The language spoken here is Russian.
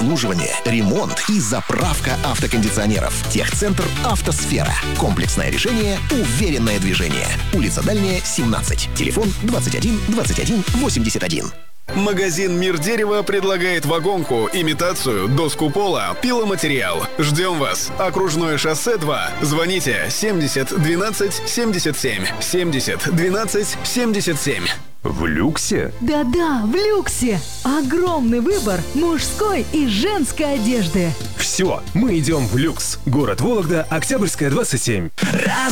обслуживание, ремонт и заправка автокондиционеров. Техцентр «Автосфера». Комплексное решение, уверенное движение. Улица Дальняя, 17. Телефон 21 21 81. Магазин «Мир дерева» предлагает вагонку, имитацию, доску пола, пиломатериал. Ждем вас. Окружное шоссе 2. Звоните 70 12 77. 70 12 77. В люксе? Да-да, в люксе. Огромный выбор мужской и женской одежды. Все, мы идем в люкс. Город Вологда, Октябрьская, 27.